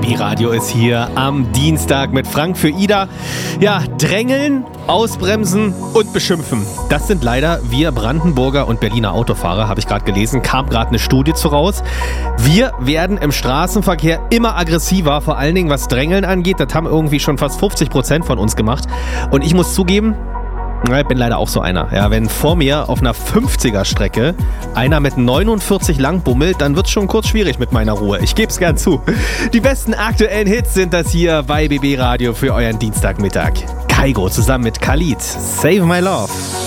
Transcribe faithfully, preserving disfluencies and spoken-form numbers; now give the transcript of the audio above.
B-Radio ist hier am Dienstag mit Frank für Ida. Ja, drängeln, ausbremsen und beschimpfen. Das sind leider wir Brandenburger und Berliner Autofahrer, habe ich gerade gelesen, kam gerade eine Studie zu raus. Wir werden im Straßenverkehr immer aggressiver, vor allen Dingen was Drängeln angeht. Das haben irgendwie schon fast fünfzig Prozent von uns gemacht. Und ich muss zugeben, ich bin leider auch so einer. Ja, wenn vor mir auf einer fünfziger-Strecke einer mit neunundvierzig lang bummelt, dann wird es schon kurz schwierig mit meiner Ruhe. Ich gebe es gern zu. Die besten aktuellen Hits sind das hier bei B B Radio für euren Dienstagmittag. Kygo zusammen mit Khalid. Save My Love.